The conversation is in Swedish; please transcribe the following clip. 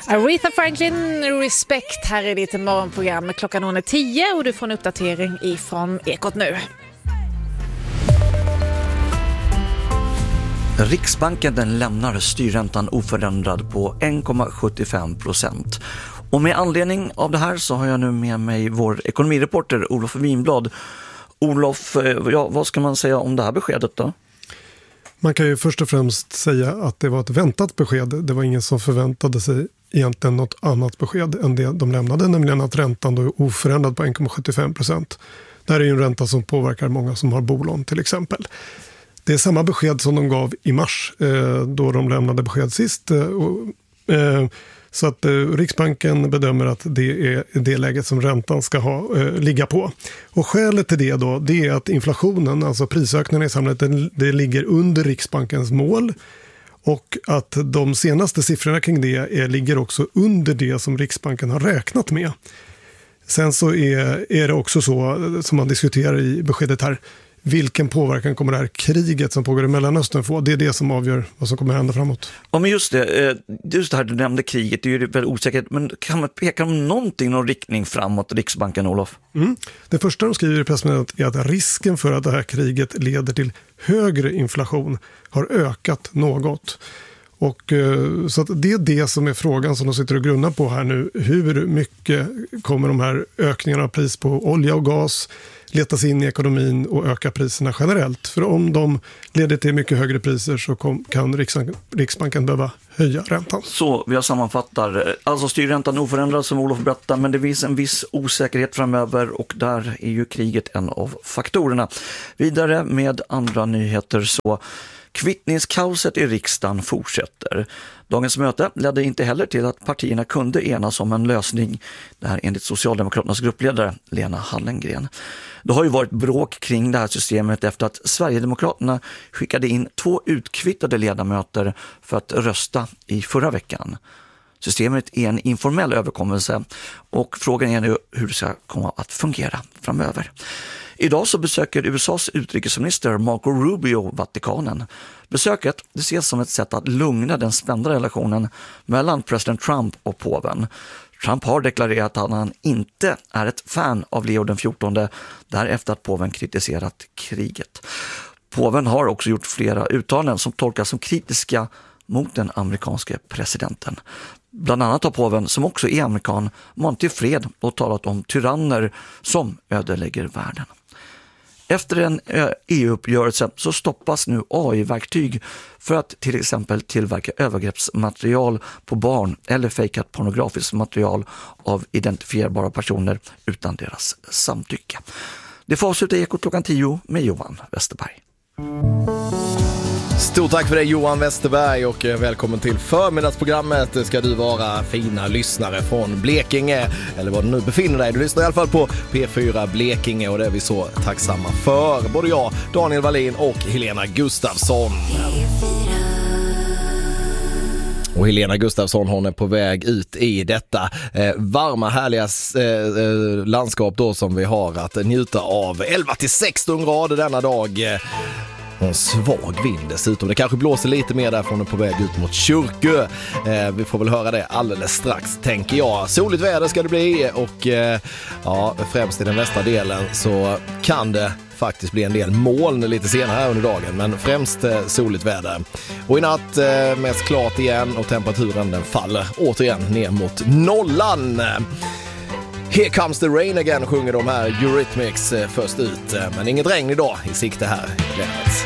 Aretha Franklin, Respect här i ditt morgonprogram. Klockan är 10 och du får en uppdatering ifrån Ekot nu. Riksbanken den lämnar styrräntan oförändrad på 1,75%. Och med anledning av det här så har jag nu med mig vår ekonomireporter Olof Winblad. Olof, vad ska man säga om det här beskedet då? Man kan ju först och främst säga att det var ett väntat besked. Det var ingen som förväntade sig egentligen något annat besked än det de lämnade, nämligen att räntan då är oförändrad på 1,75%. Det här är ju en ränta som påverkar många som har bolån till exempel. Det är samma besked som de gav i mars då de lämnade besked sist. Så att Riksbanken bedömer att det är det läget som räntan ska ligga på. Och skälet till det då, det är att inflationen, alltså prisökningarna i samhället, det ligger under Riksbankens mål. Och att de senaste siffrorna kring det ligger också under det som Riksbanken har räknat med. Sen så är det också så som man diskuterar i beskedet här. Vilken påverkan kommer det här kriget som pågår i Mellanöstern få? Det är det som avgör vad som kommer hända framåt. Ja, men just det här du nämnde kriget, det är ju väldigt osäkert. Men kan man peka om någon riktning framåt Riksbanken, Olof? Det första de skriver i pressmeddelandet är att risken för att det här kriget leder till högre inflation har ökat något. Och så att det är det som är frågan som de sitter och grunnar på här nu. Hur mycket kommer de här ökningarna av pris på olja och gas letas in i ekonomin och öka priserna generellt? För om de leder till mycket högre priser så kan Riksbanken behöva höja räntan. Så vi sammanfattar, alltså styrräntan oförändrad som Olof berättar, men det finns en viss osäkerhet framöver och där är ju kriget en av faktorerna. Vidare med andra nyheter så kvittningskaoset i riksdagen fortsätter. Dagens möte ledde inte heller till att partierna kunde enas om en lösning. Det här enligt Socialdemokraternas gruppledare Lena Hallengren. Det har ju varit bråk kring det här systemet efter att Sverigedemokraterna skickade in 2 utkvittade ledamöter för att rösta i förra veckan. Systemet är en informell överkommelse och frågan är nu hur det ska komma att fungera framöver. Idag så besöker USAs utrikesminister Marco Rubio Vatikanen. Besöket det ses som ett sätt att lugna den spända relationen mellan president Trump och påven. Trump har deklarerat att han inte är ett fan av Leo den 14 därefter att påven kritiserat kriget. Påven har också gjort flera uttalanden som tolkas som kritiska mot den amerikanske presidenten. Bland annat har påven, som också är amerikan, manat till fred och talat om tyranner som ödelägger världen. Efter en EU-uppgörelse så stoppas nu AI-verktyg för att till exempel tillverka övergreppsmaterial på barn eller fejkat pornografiskt material av identifierbara personer utan deras samtycke. Det får avsluta Ekot klockan 10 med Johan Westerberg. Stort tack för det Johan Westerberg och välkommen till förmiddagsprogrammet. Ska du vara fina lyssnare från Blekinge eller var du nu befinner dig. Du lyssnar i alla fall på P4 Blekinge och det är vi så tacksamma för. Både jag, Daniel Wallin och Helena Gustafsson. Och Helena Gustafsson, hon är på väg ut i detta varma, härliga landskap då som vi har att njuta av. 11-16 grader denna dag. En svag vind dessutom. Det kanske blåser lite mer därför hon är på väg ut mot Kyrkö. Vi får väl höra det alldeles strax, tänker jag. Soligt väder ska det bli och ja, främst i den västra delen så kan det faktiskt bli en del moln lite senare här under dagen, men främst soligt väder. Och i natt mest klart igen och temperaturen den faller återigen ner mot nollan. Here comes the rain again sjunger de här Eurythmics först ut, men inget regn idag i sikte här i länet.